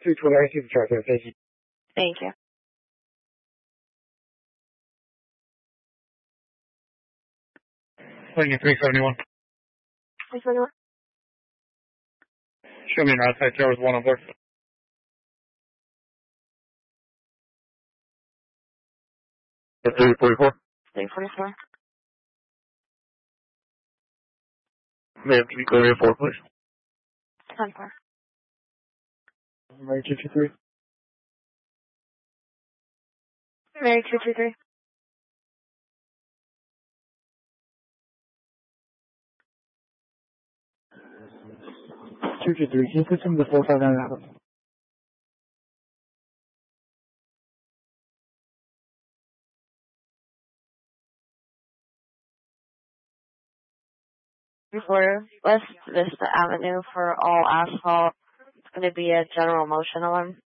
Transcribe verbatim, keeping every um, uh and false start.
three twenty, I see the chart there. Thank you. Thank you. Landing three seventy-one. three seventy-one. Show me an outside tower with one up there. three forty-four. three forty-four. May have to be clear four, please. ten four. Mary two two three. Mary two two three. two two three. Can you put some of the four five nine out? For West Vista Avenue for all asphalt, it's going to be a general motion alarm.